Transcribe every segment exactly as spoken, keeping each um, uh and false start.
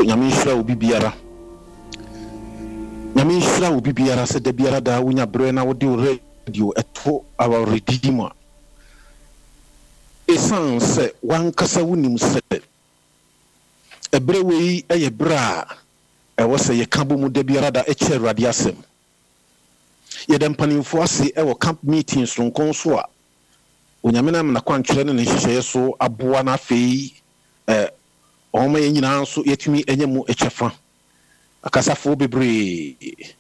nyame nhyira obi biara nyame nhyira obi biara se da biara da wonya brɛ na wode radio eto our redeemer esan se wankasa wonim se ebre wei eye bra e wo se ye kabo mu da biara da eche awurade asem ye dem panimfo ase e wo camp meetings ronkon so a onyame na na kwantwere ne hyehyɛ so aboa na afei eh oma ye nyina so yetumi enyemu echefa akasafo bebre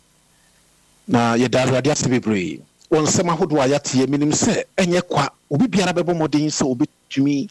na ye da awurade ase bebre won sema hodo ayate minim se enye kwa obi biara bebo modin se obetumi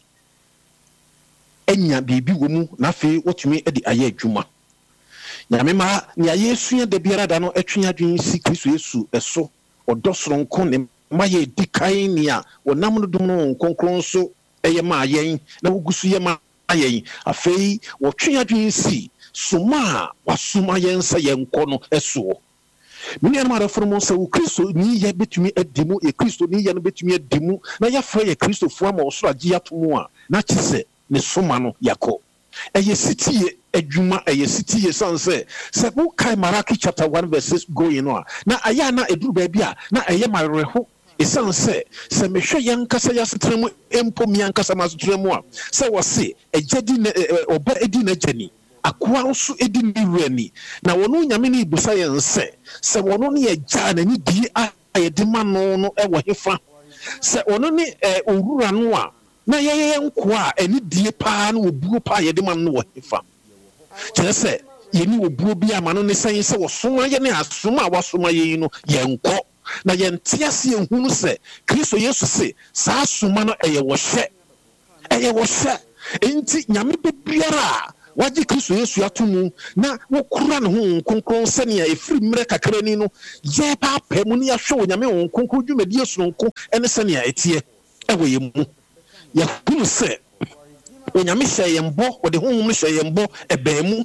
enya bibi wo mu na afei wotumi edi aye adwuma nyame ma nya yesu ya da biara da no etwe adwen si Kristo Yesu eso odosoro nko ne ma ye dikai nia wonam no dum no nkonkron so eye ma yen na wogusu ye ma yen afei wotwe adwen si suma wasuma yen se yenko no eso mini anama da formo se wo Kristo ni ye betumi adimu e Kristo ni ye no betumi adimu na ya fra ye Kristo fo ama osoro agi atomo a na chise ne suma no yakọ eye sitie adwuma eye sitie sanse se wo kai Maraki chapter one verse six going on na aya na eduru ba bia na eye mareho esanse se mehwe yankasa yasetremu empo miankasa masetremu a se wo se ejadi oba edi na jani akwa nso edi ni wani na wono nyame ni ibusa yense se wono ne eja na ni die ayede ma no no ewo hefa se wono ne owura no a na yeye nko a eni die pa na obuo pa yede ma no wo hefa kyerɛ sɛ yeni obuo bi ama no ne sɛn sɛ wɔsoma ye ne asoma a wasoma ye no yɛnkɔ na yɛnte ase ehunu sɛ Kristo Yesu se saa asoma no ɛyɛ wɔhyɛ ɛyɛ wɔhyɛ enti nyame bebiara waji Kristo Yesu atomu na wokura ne ho nkonkron sɛnea efiri mmerɛ kakra ni no yɛ pa pa mu ne yɛhwɛ nyame ho nkonkron dwumadi sononko ɛne sɛnea ɛteɛ ɛwɔ yɛ mu yɛhunu sɛ onyame hyɛ yɛmbɔ wɔde honhom no hyɛ yɛmbɔ ɛbɛmu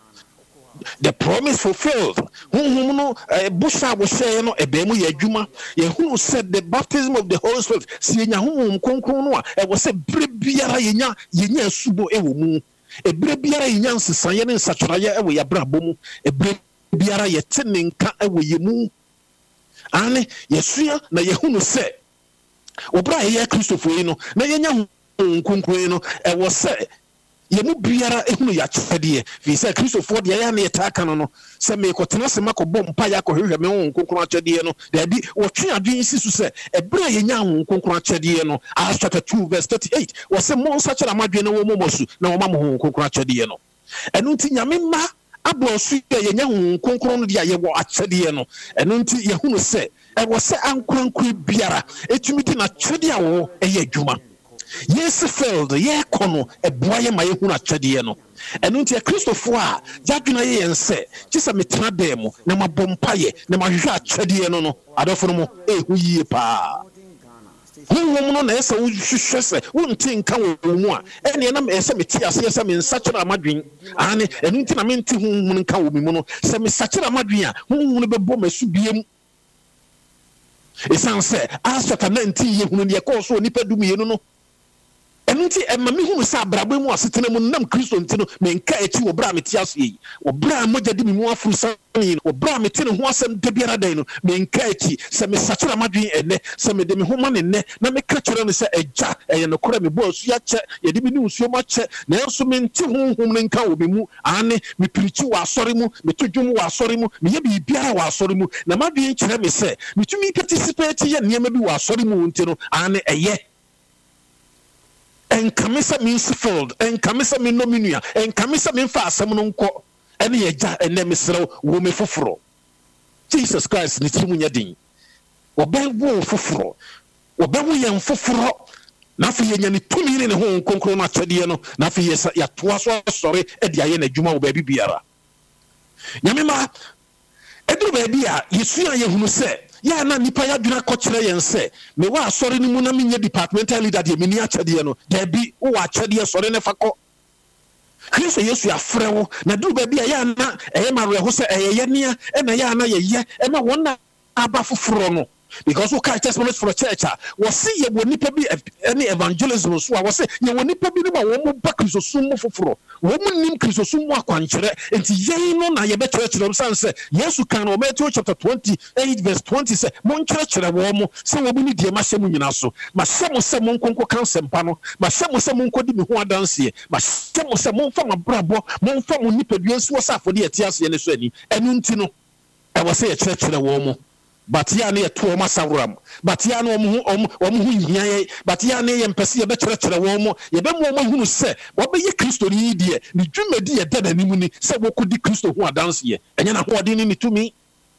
the promise fulfilled honhom no busha wo hyɛ no ɛbɛmu yɛ adwuma yɛhunu sɛ the baptism of the Holy Spirit si yɛnya honhom konkron no a ɛwɔ sɛ bere biara yɛnya yɛnya asubo ɛwɔ mu ebere biara yɛnya nsesaeɛ ne nsatwerɛeɛ ɛwɔ yɛabrabɔ mu ebere biara yɛte ne nka ɛwɔ yɛ mu ane yɛsua na yɛhunu sɛ obra yɛ Kristofo yi no na yɛnya nkonkron no ɛwɔ sɛ yɛmu biara ehunu yɛakyɛdeɛ fi sɛ Kristofo de yɛ na yɛtaaka no no sɛ mekɔtena sɛ makɔbɔ mpa yɛ akɔhwehwɛ me ho nkonkron akyɛdeɛ no daabi wɔtwe adwen si so sɛ ɛberɛ a yɛnya ho nkonkron akyɛdeɛ no Acts chapter two verse thirty-eight wɔ sɛ mo nsakyerɛ amadwen no wɔ mo mɔsu na wɔma mo ho nkonkron akyɛdeɛ no ɛno nti nyame mma abrɔso yɛ yɛnya ho nkonkron no de a yɛwɔ akyɛdeɛ no ɛno nti yɛhunu sɛ ɛwɔ sɛ ankorankora biara ɛtumi di n'akyɛdeɛ a wɔwɔ ɛyɛ adwuma yes filled ye kono eboa ye ma ye hu na kyɛdeɛ no ɛno nti Kristofo a yadwena ye yense kyesa metena dem na mabompa ye na mahwehwɛ akyɛdeɛ no no adɔfo no mo ehu yie pa honhom no na ɛsɛ wo hwehwɛ sɛ wonte nka wo mu a ɛne na ɛsɛ meti ase sɛ me nsakyerɛ amadwen ane ɛno nti na mente honhom nka wo mi mu no sɛ me sakyerɛ amadwen a honhom no bɛbɔ masu biem esan sɛ Acts chapter nineteen ye hunu ne yɛkɔ so nipa du mienu no enti emma me hunu sa abrabɔ mu asetena mu nam Kristo nti no menka echi wo bra meti aso yi wo bra mogya di me mu afuru sani wo bra meti ne ho asɛm da biara dan no menka echi sɛ me sakyera madwen ene sɛ me de me ho ma ne ne na me ka kyerɛ no sɛ agya ɛyɛ no kora me bɔ asu ya kyɛ ye de me ne usuo ma kyɛ na enso me nti honhom ne nka wo me mu ane me pirichi wo asɔre mu me todwom wo asɔre mu me ye bi biara wo asɔre mu na madwen kyerɛ me sɛ me tumi participate ye nneɛma bi wo asɔre mu nti no ane ɛyɛ en kamisa minsifold en kamisa minomia en kamisa minfa asem no nko ene yegya ene mesrew wo me foforo Jesus Christ ni timu nyadin obewo foforo obewo yen foforo na fa yenya ni tumi ne ho nkonkron na kyede no na fa yesa ya toa so sori e dia ye na dwuma wo ba bibiara nyame ma eduru ba bia yesu ya yehunu se ya na nipa ya dwena kɔkyerɛ yɛn sɛ me wa asɔre ni mu na menye departmental leader de meni akyɛdeɛ no da bi wo akyɛdeɛ sɔre ne fa kɔ Kristo Yesu afrɛ wo na duru ba bia ya na ɛyɛ mareho sɛ ɛyɛ yɛ nea ɛna ya na yɛyɛ ɛma wɔn na aba foforo no because we can't testimonies for a church was see ye woni pa bi any evangelism so was say ye woni pa bi no ba wo mo ba Kristosum mo foforo wo mo nim Kristosum mo akwankere enti ye no na ye be church no sense Yesu kan o Matthew chapter twenty-eight verse twenty say mon church wo mo say wo ni die ma hyem nyina so ma hyem se mon konko kan sempa no ma hyem se mon kodi mi ho adanse ma hyem se mon fa mabrabo mon fa mon nipadua nso sa afode etiase ne so ani enu nti no e wo say ye church wo mo but ya ne to o masawram but ya no omo omo hu hian but ya ne ye mpese ye be kyerɛkyerɛ wo mo ye be mo mo hunu se wo be ye Kristo ni die ni dwumadi ye dada ni mu ni se wo kodi Kristo hu adanse ye enya na ho ɔde ni tumi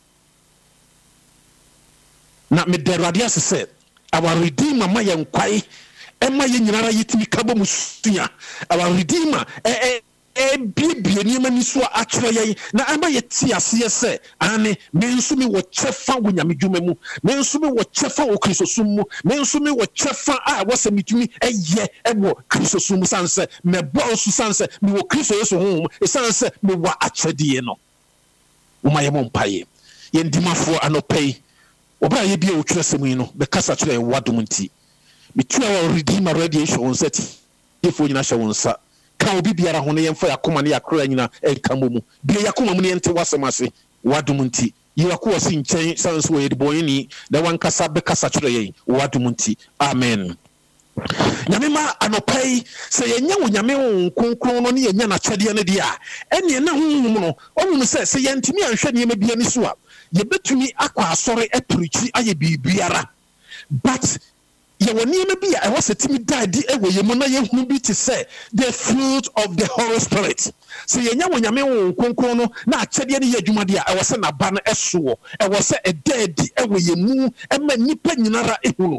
na me derade asese our redeemer ma ye nkwai ema ye nyinara yetimi kabo musuya our redeemer eh eh e bibie ni ma ni so akyerɛ yɛn na ama yɛ ti ase se ane me nso mi wɔ kyɛfa wo nyamedwuma mu me nso mi wɔ kyɛfa wo Kristosum mu me nso mi wɔ kyɛfa a wɔ sɛ mitumi ɛyɛ ɛwɔ Kristosum mu sanse me bɔ nso sanse mi wɔ Kristo Yesu ho e sanse me wɔ akyɛdeɛ no wo ma yɛ mo mpaye yɛn dimafo anɔpɛi obra yɛ bia wo kyerɛsɛm yi no be kasa kyerɛ yɛ wadom nti mitua wɔ redeemer radiation on set yɛfo nyina hyɛ wo nsa ka obi biara ho ne yɛmfa yakoma ne yakra nyina ɛnka mu bia yakoma mu ne yɛnte wasɛm ase wadom nti yiwako wɔ si nkyɛn sanso wɔ yɛde bɔyɛni na wankasa bɛkasa kyerɛ yɛn wadom nti amen nyame ma anɔpai sɛ yɛnya wo nyame wo konkron no ne yɛnya n'akyɛdeɛ no deɛ a ɛneɛ na honhom no ɔhu no sɛ sɛ yɛntumi anhwɛ nneɛma bia ni so a yɛbɛtumi akɔ asɔre apirikyi ayɛ biribiara but yɛwɔ nneɛma bi a ɛwɔ sɛ timi daadi ɛwɔ yɛ mu na yɛhunu bi te sɛ the fruit of the Holy Spirit sɛ yɛnya wo nyame wo konkron no na akyɛdeɛ no yɛ adwumadeɛ a ɛwɔ sɛ n'aba no ɛsoɔ ɛwɔ sɛ ɛdaadi ɛwɔ yɛ mu ɛma nnipa nyinara ehunu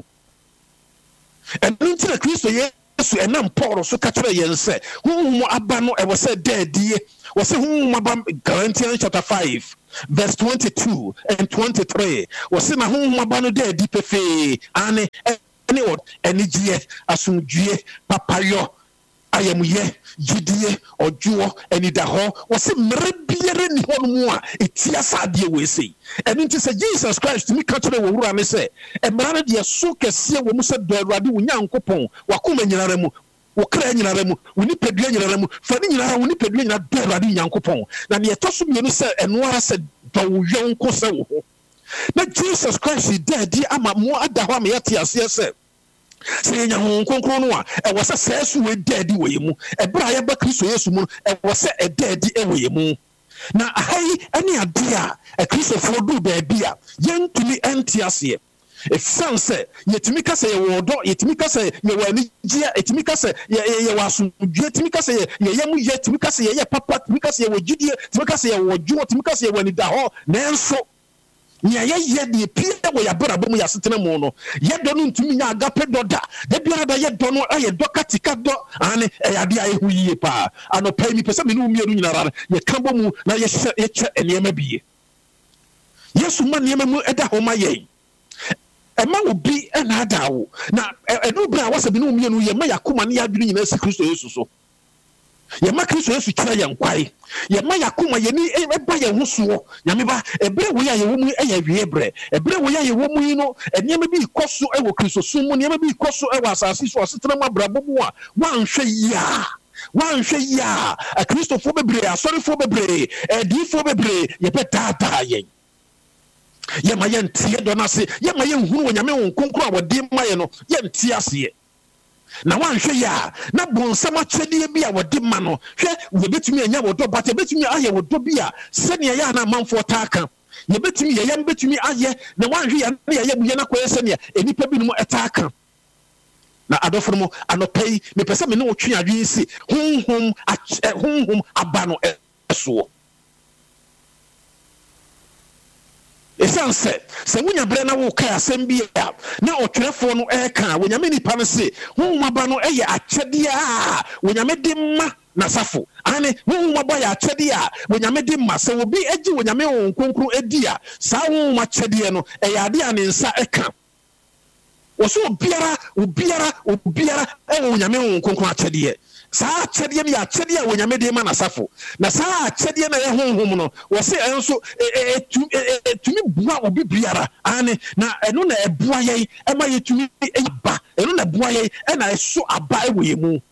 ɛno nti na Kristo Yesu ɛnam Paul so ka kyerɛ yɛn sɛ honhom aba no ɛwɔ sɛ daadie wɔ sɛ honhom aba Galatians chapter five verse twenty-two and twenty-three wɔ sɛ na honhom aba no daadi pefee ane any word enigye asumdue papayo ayamuye gidie ojuo enidaho wose mere biere ni hono mu a etia saade we sei eno nti se Jesus Christ mi ka kire wo wura ne se emra ne de so kese wo mu se do awurade wo nyankopon wakoma nyinara mu wo kra nyinara mu wo ni pedua nyinara mu fa ni nyinara wo ni pedua nyinara do awurade nyankopon na ne etoso mienu se eno ara se do wo yonko se wo ho na Jesus Christ dead ama mo adaho am yete ase se se nya ho konkron no a e wo se sesu we dead we mu e bra ye ba Kristo Yesu mu e wo se e dead e we mu na ahai ane ade a e Kristo fo do ba bia yentumi enti ase e sanse yetimi ka se ye wodo yetimi ka se ye wani gia yetimi ka se ye ye wasu yetimi ka se ye ye mu yetimi ka se ye ye papa yetimi ka se ye wogidie yetimi ka se ye wojo yetimi ka se ye wani da ho nanso nya ye ye de pie wo ya brabo mu ya setena mu no ye do no ntumi nya agape do da de biara da ye do no aye do katika do ane e ya de aye hu yie pa ano pa mi pese me no mi enu nyinara ye kambo mu na ye hye ye che enema biye Yesu ma enema mu eda ho ma ye ema obi ena ada wo na enu bra wo se me no mi enu ye ma yakoma ne ya dwene nyina si Kristo Yesu so ye ma Kristo Yesu kyerɛ yɛn kwai ye ma yakoma ye ni eba ye ho so nyame ba ebre wo ya ye wo mu ɛyɛ wie bre ebre wo ya ye wo mu yi no enema bi ikoso ɛwɔ Kristo sum mu enema bi ikoso ɛwɔ asase so asetena mabrabo mu a wanhwɛ ya wanhwɛ ya a Kristofo bebre asɔrefo bebre edifo bebre ye betata yɛn ye ma yɛn tie do na se ye ma yɛn hunu wo nyame wo konkro a wɔde ma ye no yɛn tie ase na wanhwe ya na bonsam akyɛdeɛ bi a wɔde ma no hwɛ yebetumi anya wɔdɔ but yebetumi ayɛ wɔdɔ bi a sɛnea yɛ na manfo taaka yebetumi yɛ yɛ betumi ayɛ na wanhwe ya na yɛ bu yɛ na kɔyɛ sɛnea enipa bi no ɛtaaka na adɔfo mo anɔpɛi me pɛsɛ me ne wotwe adwen si honhom honhom aba no ɛso esanse se wonya bre na wo kai asem bi a na otwerefo no e ka wonyame nipa no se honhomaba no eye akyede a wonyame de ma na safo ane honhomaba ya akyede a wonyame de ma se obi agi wonyame won konkro edi a sa honhom akyede no eye ade a ne nsa e ka wo so obiara obiara obiara e wonyame won konkro akyede saa chede ne ya chede a wonyame de ma na safo na saa chede na ye honhom no wo se enso tumi bua obi biara ane na eno na ebua ye e ma ye tumi eba eno na bua ye e na eso aba e wo ye mu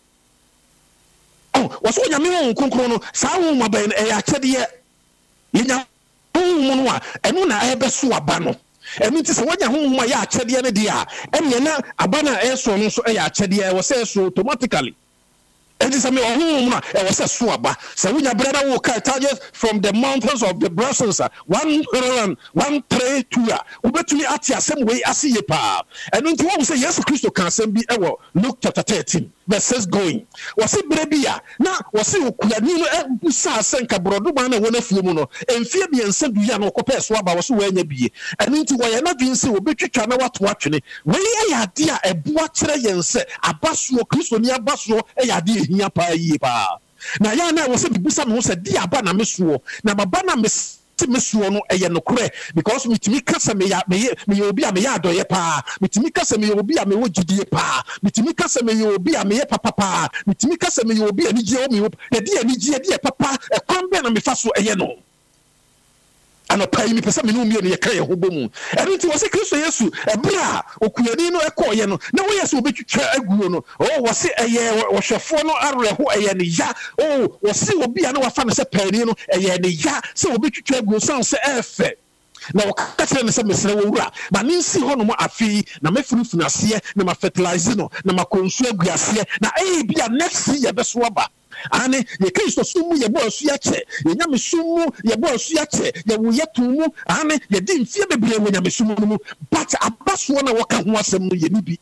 oh wo so wonyame hon konkron no saa hon ma ba e ya chede ye yenya honhom no a eno na e be so aba no enu ti se wonya honhom a ya chede ne dia ene na aba na e so no so e ya chede e wo se so automatically. And this I mean, it was a swaba. So when your brother will cut from the mountains of the Brussels, one run, one tray two. Ubet me at your same way as see a pa. And when you say yes, Christo can be ever Luke chapter thirteen, verses going. Was it Brebia? Now was it Kuyanino Busa Senka Broduman and one of Fumuno, and Fabian sent Yano Copes Swaba was where you be. And into why not being so bit you can what watching it. When I dear a boatre and say a basso Christo near basso, a dear. Nya pa yi pa na ya na wo se bibusa me wo se dia ba na mesuo na baba na mesi mesuo no eye no kore because mitimi kasa me ya me me obi a me ya adoye pa mitimi kasa me obi a me wo gidie pa mitimi kasa me obi a me ye papa pa mitimi kasa me obi a ni gye o me de dia ni gye dia papa e kwan be na me fa so eye no ana pai mi pesa me no mi ye kan ye ho bomu enu ti wo se Kristo Yesu e bra okuyani no e ko ye no na wo yesu obetwitwa aguo no oh wo se eye wo hwefo no areho eye ne ya oh wo se obi a na wafa no se pani no eye ne ya se obetwitwa aguo san se efe na wakaka tire ne se mesere wo wura ba ne nsi ho no mo afi na mefurufuna ase na ma fertilize no na ma konsu aguase na eh bia next year be so aba ane ye Kristo sumu ye bo asu ya che ye nyame sumu ye bo asu ya che ye wo ye tumu ane ye di mfie bebre wo nyame sumu no but abaso na waka ho asem no ye ni bi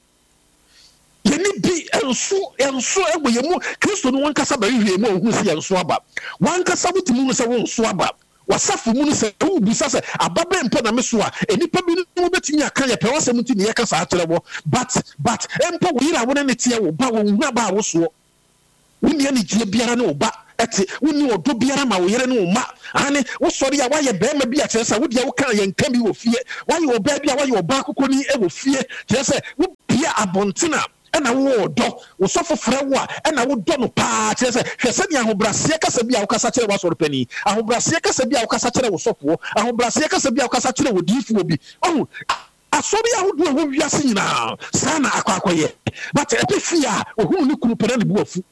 ye ni bi enso enso ewo ye mu Kristo no wankasa ba hwie mu ohu se enso aba wankasa butimu no se wo enso aba wasafu mu no se wo bisa se ababe mpo na meso a enipa bi no betimi aka ye pe wasem ti ne ye kasa akyere wo but but empo wo yira wo ne tie wo ba wo hu aba wo so wuni ani gye biara ne oba ete wuni odo biara ma wo yere ne oma ane wo sori ya waye be ma bi a kyeresa wo dia wo kan ye nka bi wo fie waye oba bi a waye oba kokoni e wo fie kyeresa wo bia abontina ena wo odo wo sofo frɛ wo a ena wo do no pa kyeresa hwese ne ahobrase kasa bi a wo kasa kyerɛ wo sori pani ahobrase kasa bi a wo kasa kyerɛ wo sofo ahobrase kasa bi a wo kasa kyerɛ wo difo bi oh asori ahodo wo wiase nyina sana akwakoye but e be fie a ohun ne kunu pere ne bu afu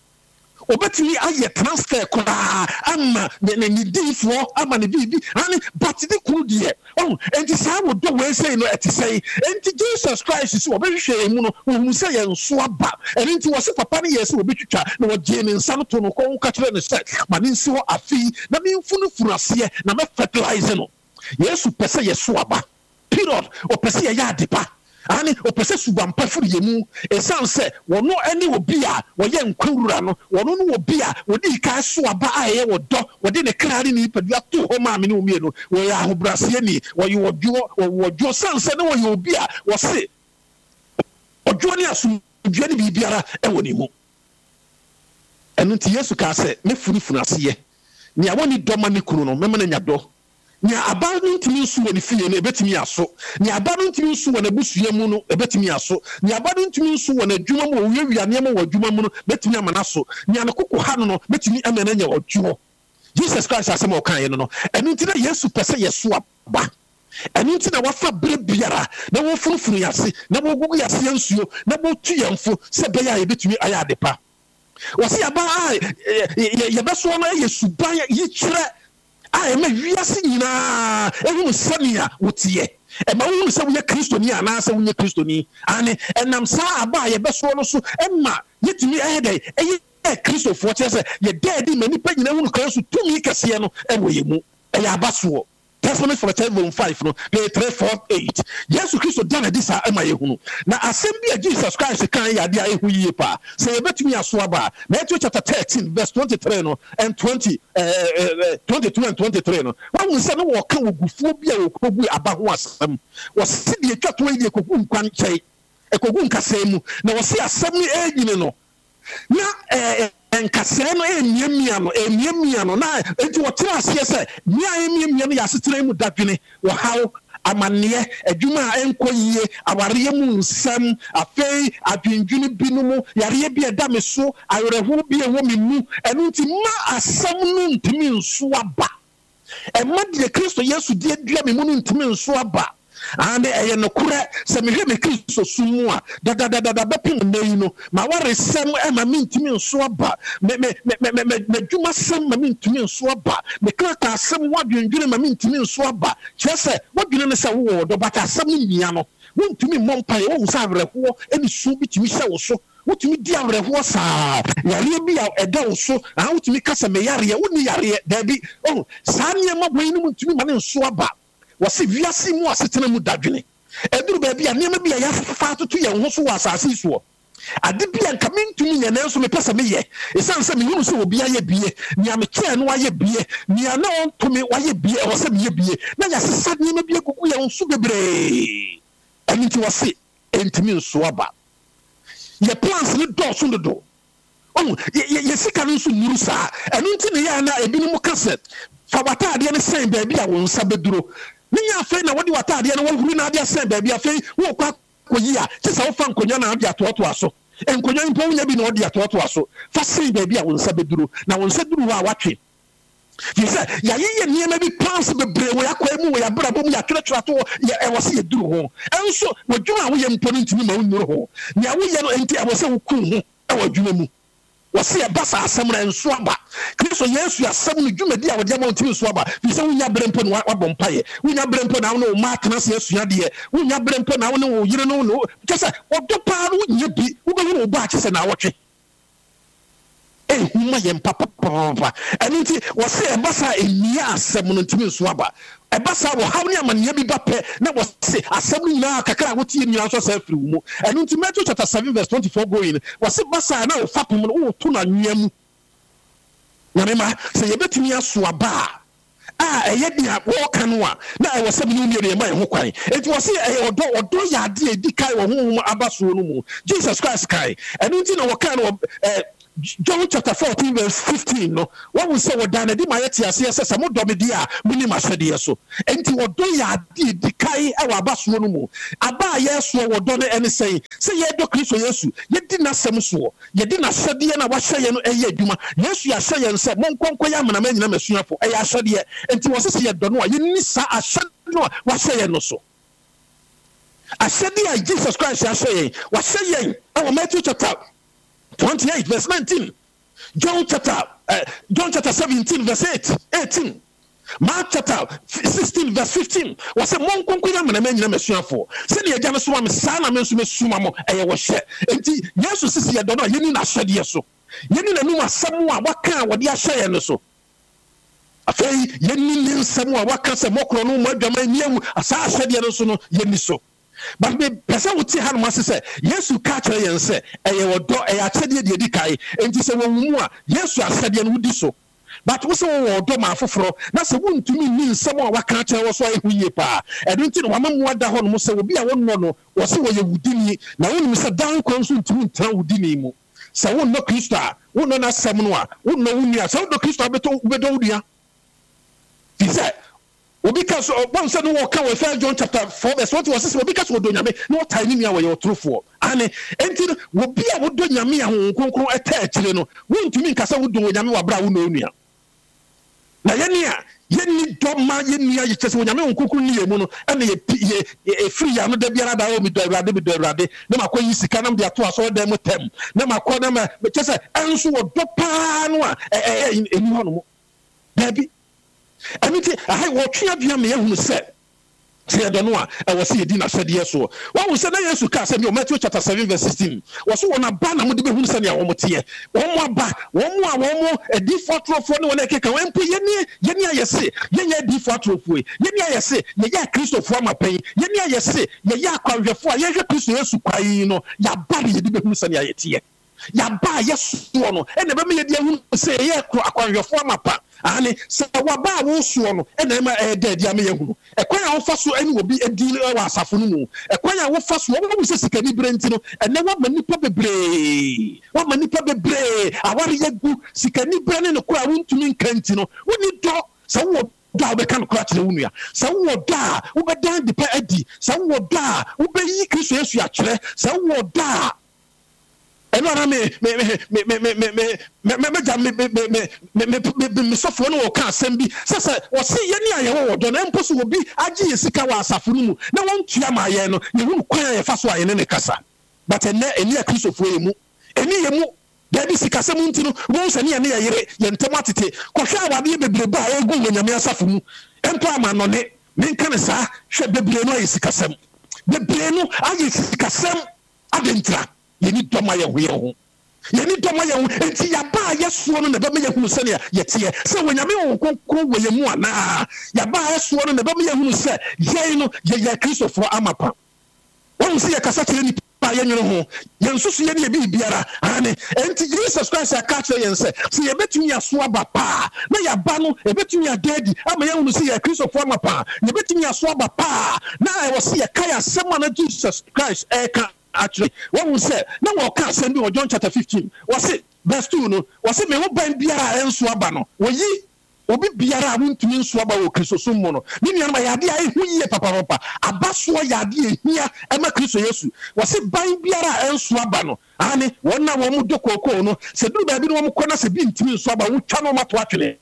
obetimi aye transfer kora ama ne ne difo ama ne bibi ani but the kunu die oh enti sa wo do we say no eti say enti Jesus Christ so obehwe mu no wo say ye nso aba enti wo se papa ne ye se obetwitwa na wo je ne nsa no to no ko ka kire ne say ma ne nsi ho afi na me mfunu furase na me fertilize no Yesu pese ye so aba period o pese ye ya adepa ani opese subampa furu yemu esanse wono ene obi a woye nkwura no wono no obi a wodi ka so aba aye wodo wodi ne krari ni padua to ho ma me ne omie no wo ya ahobrase ni wo ye wodwo wodwo sanse ne wo ye obi a wo se odwo ne asum dua ne bibiara e woni mu enu ti Yesu ka se me furu furu ase ni awoni doma ne kunu no mema na nyado ni abanu ntimi nsu woni fie no ebetimi aso ni abanu ntimi nsu wona busua mu no ebetimi aso ni abanu ntimi nsu wona adwuma mu owiawia ne ma wo adwuma mu no betimi amana so ni anakoko ha no no betimi amana nya odwo Jesus Christ asema okan ye no no enu ntina Yesu pese yeso aba enu ntina wafa bre biara na wo furufuru yase na wo gugu yase nsuo na wo tu yamfo se be ya ebetimi aya adepa wasi aba ye beso no ye suban ye kire I am a wiase nyina ehunu sania wotie e ma wo se wo ye kristoni ana se wo ye kristoni ane enam sa aba ye beso no so emma yetimi ehede eye kristofo tie se ye dedi mani pa nyina hunu kan so tumi kase no e wo ye mu e ya abaso Testament for seven five no play three four eight Yesu Kristo dana disa ema ye hunu na assemby Jesus Christ kan ya dia ehu yie pa se yebetumi aso aba Matthew chapter thirteen verse twenty-three no and twenty uh, twenty-two and twenty-three no wa wo se no wo kan ogufo bia wo kogu aba ho asem wo se de twato yi kogu nkwan kyai ekogu nkasemu na wo se asem ni enyine no na eh enkase no emiamia no emiamia no na enti wotra ase se mia emiamia no ya setere mu dadwene wo hawo amane adwuma enko yie aware mu nsam afei adwendwene binom yare bi eda me so ayereho bi ewo me mu enu nti ma asam no ntimi nso aba e ma de Kristo Yesu die dua me mu no ntimi nso aba ande eye no kure se me hwe me Kristo sumu a da da da da bepin nayi no ma ware sem e ma me ntimi nso aba me me me me me dwuma sem ma me ntimi nso aba me krata sem wadwendwene ma me ntimi nso aba kyese wadwene ne se wo do bata sem no nia no wontumi mompa ye wo sa awerɛhoɔ eni su bi tumi hyɛ wo so wotumi di awerɛhoɔ saa yare bi a ɛda wo so a wotumi kasa me yare woni yare dabi oh saa nneɛma bɔyi no ntumi ma ne nso aba wɔse wiase mu asetena mu dadwene ɛduru baabi a nneɛma bi a yɛafa toto yɛn ho so wɔ asase so ade bi a nka mentumi nyɛ nanso mepɛ sɛ meyɛ ɛsiane sɛ mehunu sɛ obi ayɛ bie nea mekyɛɛ no ayɛ bie nea na ɔntome wayɛ bie ɛwɔ sɛ meyɛ bie na yɛasesa nneɛma bi agugu yɛn so bebree ɛno nti wɔse ɛntumi nso aba yɛ plans ne dɔɔso dodo oh yɛ sika no nso nnuru saa ɛno nti ne yɛ na ebinom ka sɛ fa wataadeɛ ne sɛn baabi a wo nsa bɛduro ne nya afei na wɔde wataadeɛ no wɔhuru na adeɛ sɛn baabi afei wɔkɔ akɔyi a kyɛ sɛ wofa nkonnwa na ade atoatoa so nkonnwa mpo wonya bi na ɔde atoatoa so fa sɛn baabi a wo nsa bɛduro na wo nsa duru hɔ a watwe fi sɛ yɛyɛ nneɛma bi plans bebree wɔ yɛakɔe mu wɔ yɛabrabɔ mu yɛatwerɛtwerɛ to ɛwɔ sɛ yɛduru ho ɛnso wɔdwuma a woyɛ mpo no ntumi ma wonnuru ho nea woyɛ no enti ɛwɔ sɛ wokum ho ɛwɔ adwuma mu wɔse ɛba saa asɛm no nso aba Kristo Yesu asɛm no dwumadi a wɔde ama ntimi nso aba fi sɛ wonya berɛ mpo no wabɔ mpaeɛ wonya berɛ mpo na wo ne wo ma atena sɛ asua deɛ wonya berɛ mpo na wo ne wo yere no no kyɛ sɛ ɔdɔ paa no wonyɛ bi wobɛhu ne wo ba akyɛ sɛ na awɔtwe ehuma yɛn papa papa ɛno nti wɔse ɛba saa enia asɛm no ntimi nso aba ɛba saa wɔ haw ne amanneɛ bi ba pɛ na wɔse asɛm no nyinaa kakra a wotie nyinaa nso sɛ afiri wo mu ɛno nti Matthew chapter seven verse twenty-four going wɔse ba saa na wofa pom no woto no anwea mu nyame ma sɛ yɛbɛtumi aso aba a ɛyɛ dia wɔka no a na ɛwɔ sɛ me ne yɛ ma yɛ ho kwan enti wɔse ɛyɛ ɔdɔ ɔdɔ yɛ ade a ɛdi kae wɔ honhom aba so no mu Jesus Christ kae ɛno nti na wɔka no John chapter fourteen verse fifteen no what we say wodan na di ma yɛte ase sɛ sɛ modɔ me di a muni ma hwɛdeɛ so enti wɔdɔ yɛ ade di kae ɛwɔ abasoɔ no mu aba a yɛsoɔ wɔdɔ no ɛne sɛn sɛ yɛdɔ Kristo Yesu yɛdi n'asɛm soɔ yɛdi n'ahyɛdeɛ na wahyɛ yɛn no ɛyɛ adwuma Yesu yɛahyɛ yɛn sɛ monkɔnkɔ yɛ amanama nyina masuafo ɛyɛ ahyɛdeɛ enti wɔ sɛ sɛ yɛdɔ no a yɛnni saa ahyɛdeɛ no a wahyɛ yɛn no so ahyɛdeɛ a Jesus Christ ahyɛ yɛn wahyɛ yɛn ɛwɔ Matthew chapter twenty-eight verse nineteen, John chapter uh, John chapter seventeen verse eight, eighteen, Mark chapter sixteen verse fifteen. Was a monk conquer man and mesuafo. Send your Janus one son and Mesumamo, a was shed. And yes, sister, I don't know, you need not shed yes so. You need a new someone, what kind what you say and so. A fay, you need someone, what can some more chrono, more domain you, as I said, Yanosono, Yeniso. But me person would say how much say yes you catch her and say eh wo do eh akyede de di kai enti se wo mu a yes you asede no wudi so but wo se wo do ma foforo na se wontumi ni nsɛm a waka kyerɛ wo so ayehu yie pa ɛdo nti no wama mu ada hɔ no mo se obi a wo no no wo se wo ye wudini na wonim se dan kwan so ntumi ntra wudini mu se wo no Kristo a wo no na asɛm no a wo no wo nua se wo do Kristo abeto bedo wudua fi sɛ obi ka so one said no ka we First John chapter four verse what was obi ka so do nyame no tiny nua we yotrofo ane enti obi a wodo nyame a honkonkron eta akire no wontumi nkasa wodo nyame wa bra wo no nua na yene a yeni doma yeni ya yechese nyame honkonkron ni yemu no ene ye ye free ya no da biara da o mi do awurade mi do awurade na makoyi sika na de ato aso da mu tem na makɔ na ma chese enso wodo pa no a eni hɔ no mo baby Amiti, I have watched you me who said, say, I don't know, I was seeing dinner said yes. So, what was said, yes, you can't say, Matthew chapter seven, verse sixteen. Was one a banner with the who said, one more tier, one more back, one more, one more, a default for one I can come and pay Yenia, Yenia, yes, Yenia default for Yenia, yes, Yaya Christo for my pain, Yenia, yes, Yaya, for Yaya Christo, yes, you know, ya body, the who said, Yaya. Ya ba yes no e na be me de hu say ye akwanhwefo amapa ane se wa ba wo so no e na ma e de de me ye hu e kwan a wo fa so ani obi edi wa asafo no mu e kwan a wo fa so wo wo se sikani brenti no e na wa manipa bebre wa manipa bebre aware yegu sikani brene no ko a wontumi nkanti no woni do se wo da be kan kra kire wunu ya sa wo da wo be dan de pa adi sa wo da wo be yi Kristo Yesu ya kire sa wo da eno na me me me me me me me me me me me me me me me sofo no ka asem bi sese wo se ye ni aye wo do na mposo wo bi agi yesika wa asafo no mu na won tua ma ye no ye hu kwan ye fa so aye ne ne kasa but ene eni a Kristo fo ye mu eni ye mu da bi sika sem ntino won se ne ye ne ye yere ye ntem atete ko hwa awade ye bebre ba ye gu nyame asafo mu empo ama no ne men kan sa hwe bebre no ye sika sem bebre no aye sika sem adentra yeni doma ye hoye ho yeni doma ye ho enti ya ba ye so no na be me ye hunu se ne ye tie se wonyame wo konkon wo ye mu ana ya ba ye so no na be me ye hunu se ye no ye ye Kristofo amapa won se ye kasa kire ni pa ye nwere ho ye nsusu ye ne bi biara ane enti Jesus Christ aka kire ye se se ye betumi aso aba pa na ya ba no e betumi adadi ama ye hunu se ye Kristofo amapa ye betumi aso aba pa na e wo se ye kaya sema na Jesus Christ eka actually what we say now we can send you John chapter fifteen was it verse two no was it me wo ban biara enso aba no wo yi obi biara wontumi enso aba wo Kristo so mo no ni nua ma yade ai hu yi papa papa abaso yade ehia e ma Kristo Yesu was it ban biara enso aba no ani wona wo mu dokoko no se duru ba bi no wo ko na se bi ntimi enso aba wo twa no mato atwene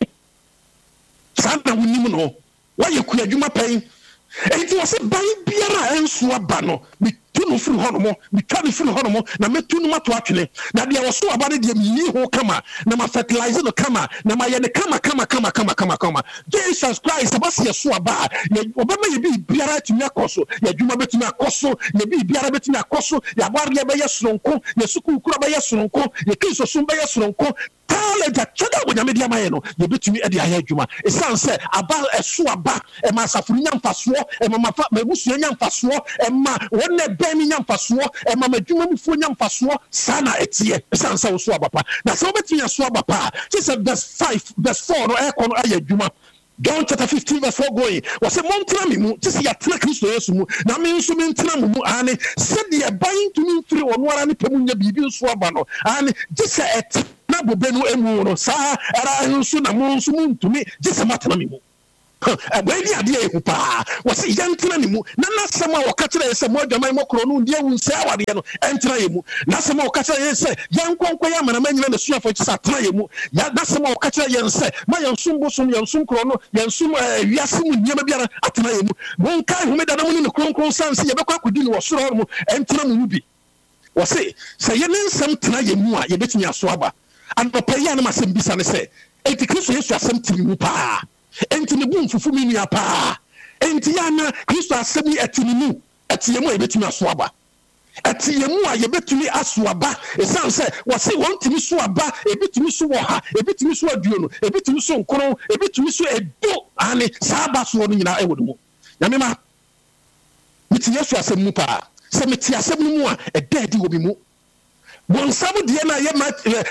sana wonim no wa ye ku adwuma pen enti was it ban biara enso aba no tunu firi hono mo bitani firi hono mo na metunu mato atwene na dia wo so aba ne dia mi ho kama na ma fertilize no kama na ma ye ne kama kama kama kama kama kama Jesus Christ abasi ye so aba ye obama ye bi biara tumi akoso ye dwuma betumi akoso ye bi biara betumi akoso ya bari ye be ye soronko ye suku kura be ye soronko ye Kristo so be ye soronko tale ja chada wo nyame dia maye no ye betumi e dia ya dwuma e san se aba eso aba e ma safuru nyamfaso e ma mafa mabusu nyamfaso e ma wonne bemi nyamfaso e ma madwuma mufu nyamfaso sana etie e san se wo so aba na se wo betumi so aba pa just verse five verse four no e kono aye dwuma John chapter fifteen verse four going was a montra me mu just ya tena Kristo Yesu mu na me nso me ntena mu ane said the buying to me free ono ara ne pemu nya bibi so aba no ane just et na bobe no emu no sa era nso na mo nso mu ntumi just matena me mu abadi ade ehu pa was yantena ne mu na nasema wakatira yese mo adwaman mo kro no ndie wu nse awade no entena ye mu nasema wakatira yese yankonkwa ya mana manyina na suafo tsa tena ye mu ya nasema wakatira yense ma yansum bosom yansum kro no yansum wiase mu nyema biara atena ye mu mon kai humeda na mu ne kronkron sanse ye bekwa kudi ne wosoro mu entena mu bi wase se ye nensem tena ye mu a ye betumi aso aba anọpa ya na masem bisa ne se enti Kristo Yesu asem timi mu pa enti ne bu mfufu mi nua pa enti ya na Kristo asem etimi mu etiyemu a yebetumi aso aba etiyemu a yebetumi aso aba esan se wase wontimi so aba ebetumi so wo ha ebetumi so aduo no ebetumi so nkoro ebetumi so edo ane saba so no nyina ewo do mu nyame ma meti Yesu asem mu pa se meti asem mu a edadi wo bi mu bonsam de na ye ma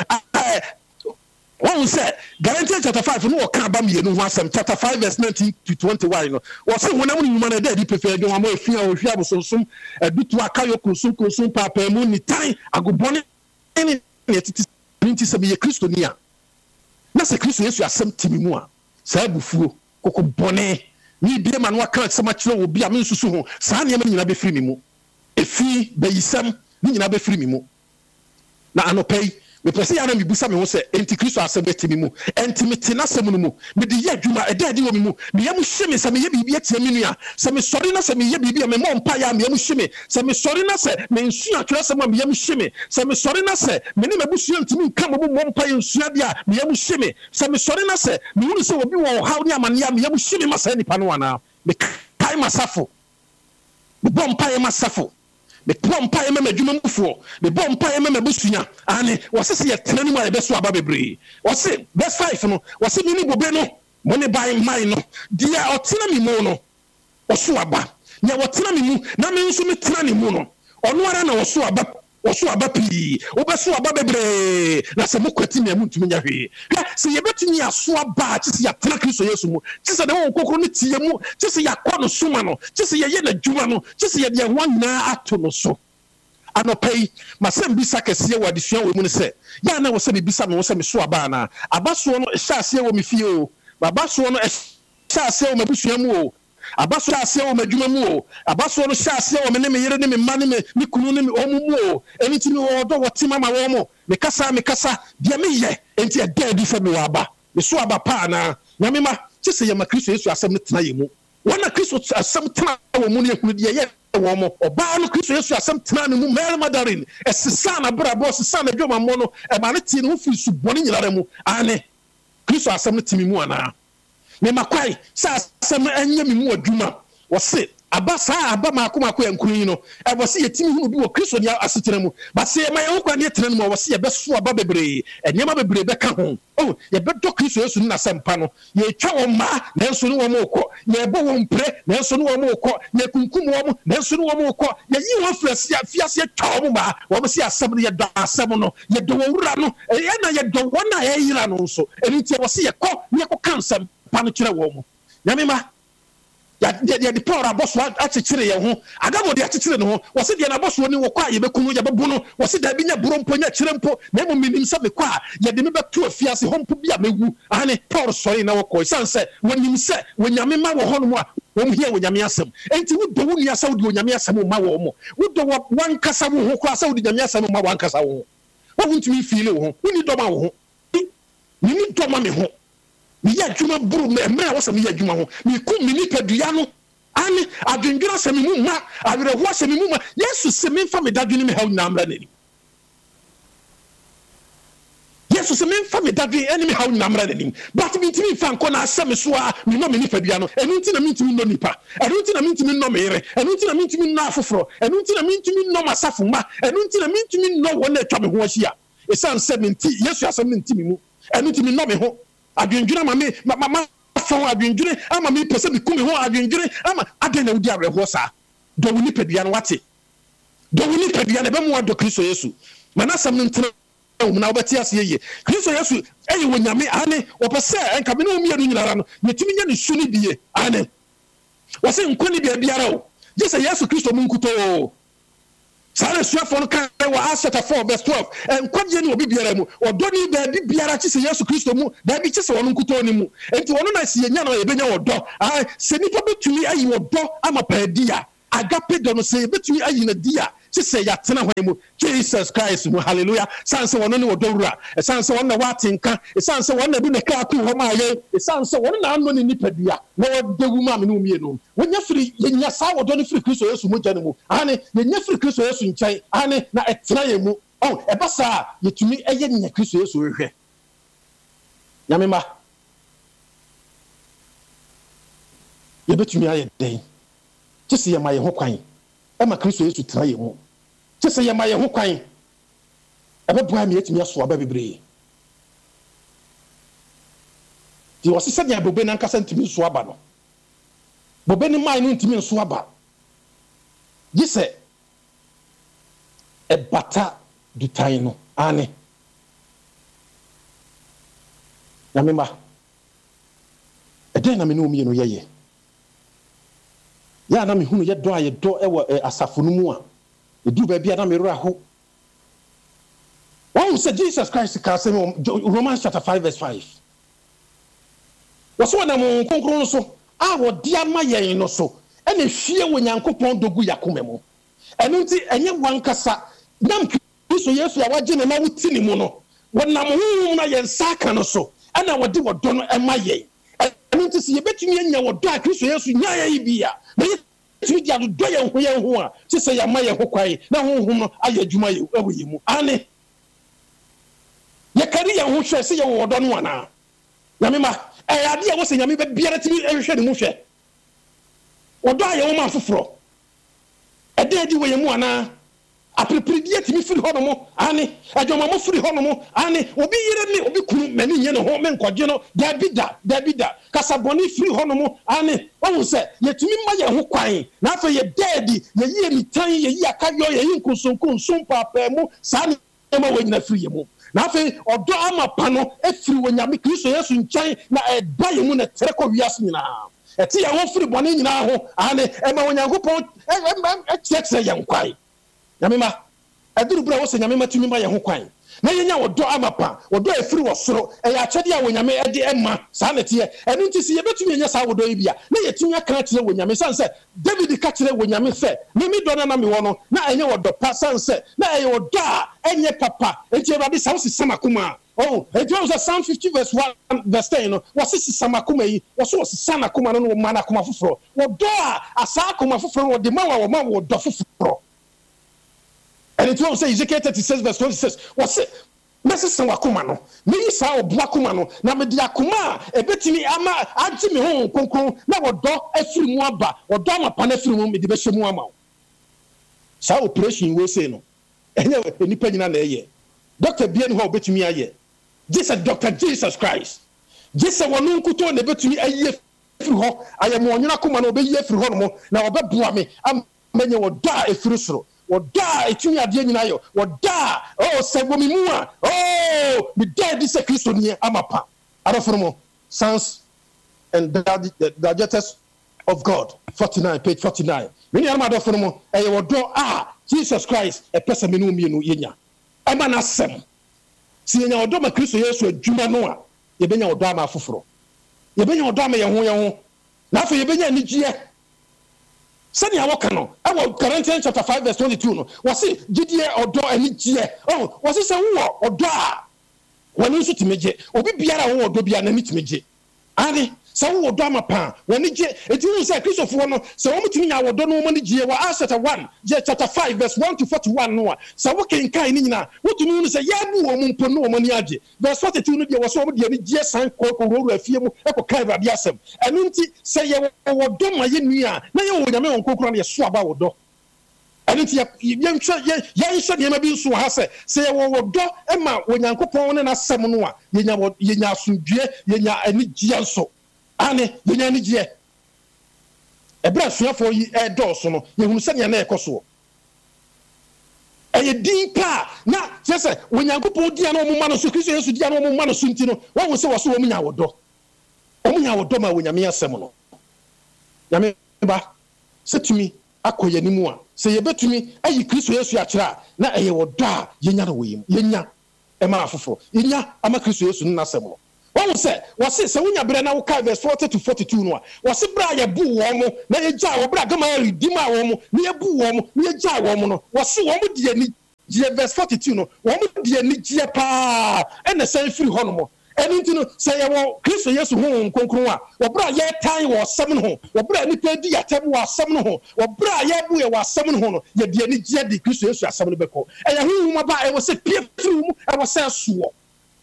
one say Galatians chapter five no ka ba me no asem chapter five verse nineteen to twenty-one no wo se wonam ni nyuma na da di prefer de wamo afia o hwia bosonsom adutu akayo konsum konsum papa mu ni tan agobone ni etiti nti se me Kristo ni a na se Kristo Yesu asem timi mu a sa bufuo kokko bone ni bi ma no aka asem a kire obi a me nsusu ho sa ne ma nyina be firi mi mu efi bayisam ni nyina be firi mi mu na anopai me pese ya na me busa me ho se enti Kristo asem betimi mu enti mete na asem no mu me de ye adwuma e da de wo me mu me yam hye me se me ye bibi atia me nua se me sori na se me ye bibi me mo mpa ya me yam hye me se me sori na se me nsu atwere se me yam hye me se me sori na se me ne mabusu ntimi nka mo mo mpa ye nsu ade a me yam hye me se me sori na se me hu se obi wo haw ne amane ya me yam hye me masa nipa no wana me kai masafo me bom pa ye masafo me pompa e mema dwuma mufo me bompa e mema busunya ane wose se ye tenani mu a ye beso aba bebre wose verse five no wose ni ni bobe no mo ne bai mai no dia otena mi mu no oso aba nya wotena mi mu na me nso me tena ni mu no ono ara na oso aba oso aba pi obeso aba bebre na se mokwati me amuntumi nya hwe se ye betumi aso aba ti se ya tena Kristo Yesu mu ti se de won kokoro ne tie mu ti se ya kɔ no soma no ti se ye ye na dwuma no ti se ye de ho nyina ato no so anopai masem bisa kese wo adesua wo mu ne se ya na wo se me bisa no wo se me so aba na aba so no hya ase wo me fie o aba so no ase o mabusua mu o abaso ase o madwuma mu o abaso no ase o me ne me yere ne me ma ne me kunu ne me omu mu o enti me wo do wotima ma wo mo me kasa me kasa de me ye enti e da di fa me wa aba me so aba pa na nyame ma kise ye ma Kristo Yesu asem ne tena ye mu wana Kristo asem tena wo mu ne ehunu de ye wo mo oba no Kristo Yesu asem tena ne mu Mary Magdalene esisa na bra boss sisa na dwoma mo no e ma ne ti no fi su boni nyinara mu ane Kristo asem ne timi mu ana me makwai sa asem anya me mu adwuma wo se abasa aba mako mako yankuru yi no e wo se yetimi hu bi wo Kristo ne asetena mu ba se ma ye hokwa ne tena mu wo se ye beso aba bebre enyema bebre be ka ho oh ye bedo Kristo Yesu na sempa no ye twa wo ma na enso ne wo mo ko ye bo wo mpre na enso ne wo mo ko ye kunkum wo mo na enso ne wo mo ko ye yi wo frasi fiase twa wo ma wo se asem ne ye do asem no ye do wo wura no ye na ye do wona ye yira no nso eni tie wo se ye ko ne ko kansam pa no kire wo mo nyame ma ya ya di power boss wa achechire ye ho agamo de achechire no ho wo se de na boss woni wo kwa ye bekunu ye bebu no wo se da bi nya burompo nya chire mpo na mo minim se me kwa ye de me betu afiase hompo bi a mewu ane power sorry na wo ko sanse wonim se wonyame ma wo ho no a wo mu hia wonyame asem enti wo do woni asa wo de wonyame asem ma wo mo wo do wan kasa wo ho kwa asa wo de wonyame asem ma wan kasa wo wo ntumi feel wo ho woni do ma wo ho ni ni do ma me ho mi ya djuma buru me mra wo se mi ya djuma ho mi ku mi ni padua no ani adwendwira se mi mu ma awere ho se mi mu ma Yesu se mi fa me dadwene me ha na mra nani Yesu se mi fa me dadwene eni me ha na mra nani but mi ntimi fa nko na asem so a mi no me ni padua no enu nti na mi ntimi no nipa enu nti na mi ntimi no me yere enu nti na mi ntimi no afoforo enu nti na mi ntimi no masafo ma enu nti na mi ntimi no wo na atwa me ho ahia esan se mi nti Yesu asem mi ntimi mu enu ntimi no me ho adwendwira ma me ma ma fon adwendwire ama me pese me kumi ho adwendwire ama aden na wudi areho sa do woni padua no wate do woni padua na be mu ado Kristo Yesu manasam no ntena wo na obeti ase ye Kristo Yesu eyi wonyame ane wo pese enka me no mi anu nyinara no yetimi nya ne suni die ane wo se nkoni bia biara o je se Yesu Kristo mu nkuto Sare suafo no kan wa Acts four verse twelve enkwagye ni obi biara mu odoni da bi biara chi se Yesu Kristo mu da bi chi se wono nkuto ni mu enti wono na se yenya na ye benya wodo ah se nipa betumi ayi wodo ama paadia agape do no se betumi ayi na dia chi se ya tena hwan mu Jesus Christ mu hallelujah sanse wono ni wodo wura sanse wono na watinka sanse wono na bi na ka ku ho ma ye sanse wono na anno ni nipa dia na wodewu ma me no mie no wonya firi yenya sa wodo ni firi Kristo Yesu mu jane mu ane yenya firi Kristo Yesu nkyai ane na etena ye mu oh eba sa yetumi eye nya Kristo Yesu hwehwe nyame ma ye betumi aye den kisi ye ma ye ho kwan e ma Kristo Yesu tena ye mu kisi ye ma ye ho kwan e be boa me yetumi aso aba bebre di wosisa dia bobe na nkasa ntumi so aba no bobe ni mai no ntumi so aba gise e bata dutai no ane na mema e den na me no mi no yeye ya na me hunu ye do aye do e wo asafo no mu a e du ba bia na me ro aho won say Jesus Christ ka say Romans chapter five verse five waso na mo konkron so a wo dia ma yen no so e na hwie wo Nyankopon dogu yakoma mu enu nti enye wankasa nam Kristo Yesu ya waje na na wuti ni mu no wonam hu na yen saka no so e na wode wodo no e ma yen enu nti se ye betumi anya wodo a Kristo Yesu nya ya bia na ye tumi dia do yen ho yen ho a se se ya ma ye ho kwai na ho ho no aye adwuma ye ewo ye mu ane ye kari ye ho hwe se ye wodo no ana na me ma e ade a wo se nyame be biara timi ehwe ne mu hwe wodo aye wo ma foforo e de di wo ye mu ana aprepredie timi firi ho no mo ane adwoma mo firi ho no mo ane obi yire ni obi kunu mani nye no ho me nkwaje no da bida da bida kasaboni firi ho no mo ane wo se ye timi ma ye ho kwan na afa ye dedi ye yi ni tan ye yi akayo ye yi nkusunku nsum papa mu sa ne ma wo nyina firi ye mu na afa odo ama pa no efiri wo nyame Kristo Yesu nkyai na e ba ye mu na tere ko wiase nyina eti ya wo firi bone nyina ho ane e ma wo Nyankopon e tietse ye nkwai nyame ma aduru bra wo se nyame matumi ma ye ho kwan na yenya wodo amapa wodo efiri wosoro e ya chede a wonyame e de emma saa nete e enu nti se yebetumi enya saa wodo ibia na yetumi aka kire wonyame sanse David ka kire wonyame se mimi do na na me wo no na enye wodo pa sanse na e wodo a enye papa enti Awurade sa wo sisama kuma oh enti wo Psalm fifty verse one verse ten no wo sisama kuma yi wo so sisana kuma no no mana kuma foforo wodo a asa kuma foforo wo de ma wo ma wo do foforo. And it will say Ezekiel thirty-six verse twenty-six. What's it? Message wakumano. Me sa obuakumano. Na me diakuma e betimi ama anti me ho konkron na wodo afiri mu aba. Wodo ama pa na afiri mu me de behye mu ama. Sa operation we say no. Enye enipa nyina na eye. Doctor Bien ho betimi aye. Jesus Doctor Jesus Christ. Jesus wonu nkuto na betimi aye afiri ho. Ayemo onyina kuma na obeyi afiri ho no mo na obebua me amenye wodo afiri soro. Woda etumi ade nyina yo woda oh sebomi mu a oh me dead this Christo ni amapa aroformo Sons and Digest of God forty-nine page forty-nine me ni amado formo e wodo ah Jesus Christ e pesa me no mienu yenya ama na sem si yenya wodo ma Christo Yesu adwuma no a ye benya wodo ama afoforo ye benya wodo ama ye ho ye ho na afa ye benya nigie Sani awoka no awo Corinthians chapter five verse twenty-two no wasi gidie odo ani gie oh wasi se wo odo a wani nso timeje obi biara wo odo bia na mitmeje ani se wo odo amapa wani gie etinu se Christopher no se wo mutimi nya odo no mo ni gie wa Acts chapter one chapter five verse one to forty-one no se wo kenkan ni nyina wotunu no se yabu wo mumpo no mo ni age verse forty-two no de wo so mo de ni gie san ko ko ro afie mu e ko kai Awurade asem enu nti se ye wo odo ma ye nua na ye wo nyame won kokoro na ye so aba wodo enu nti ye nhwe ye ye nhwe de ma bi nso ha se se ye wo wodo e ma wonyankopon ne na asem no a ye nya ye nya asundue ye nya ani gie nso ane ye nya ani gie ebra suafo yi e dɔɔso no ye hunu sɛ na ekoso eye din pa na sese wonyankopon dia na omuma no so Kristo Yesu dia na omuma no so nti no wo wo se wo so wo nya wodo o nya wodo ma wonyame asɛm no nyame ba setumi akoye ni mu a se ye betumi ayi Kristo Yesu akyera na eye wodo a ye nya no wo yim ye nya e ma afoforo ye nya ama Kristo Yesu na asɛm no One say, was it so when you bring now verse forty to forty-two? No, was it Bra Boo Womo, Nay Jaw, Bragama, Dima Womo, near Boo Womo, near Jaw Womo, was so one with the verse forty-two, no, one with the Nigia Pa, and the same free honomo. And into say, well, Christo Yes home, Concrua, or Bra Yet time was seven home, or Bra Nipedia Tab was seven home, or Bra Yabu was seven home, yet the Nigia de Christo Yes was seven beco. And whom I was a peer through, I was a swore.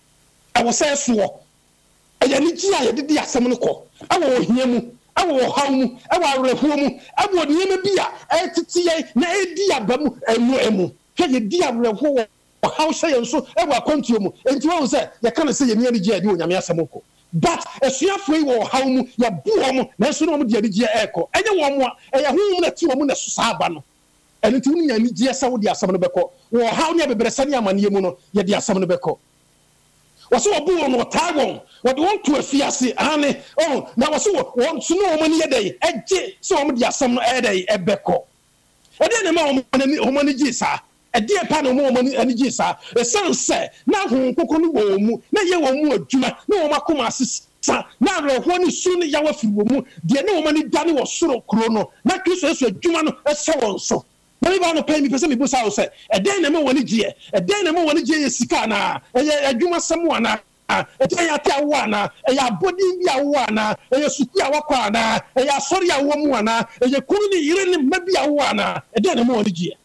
I was a swore. Aya ni ji aye de asem no ko awo ohia mu awo haw mu awo areho mu awo niema bia etitiye na edi abamu enu emu hwe ye di areho haw hye yenso awo akontuo mu enti won se ye kan se ye ni ani ji ade onyame asem ko but esuafo yi wo haw mu ya buo mu na so no mu de ani ji eko enye wo mu a eya hu na ti wo mu na so aba no eni ti unu nya ni ji esa wo de asem no beko wo haw ne beberesane amaniye mu no ye de asem no beko waso obu no tawon what want to afiase ane oh na waso want to know money dey eje so om dia asem no edey ebeko ede ne ma om money gi sa ede pa no mo money ani gi sa e sense na hu kokko no wo mu na ye wo mu adwuma na wo makoma asesa na reho ni su ne yawa fi wo mu de ne wo money dane wo soro kro no na Kristo Yesu adwuma no e se won so Many people pay me person me busa o say e den na me woni gie e den na me woni gie ye sika na e adwuma samu na e den ya ta wo na e ya bodi bi a wo na e ya suku a wakwa na e ya sori a wo mu na e ya kunu ni yire ni mabi a wo na e den na me woni gie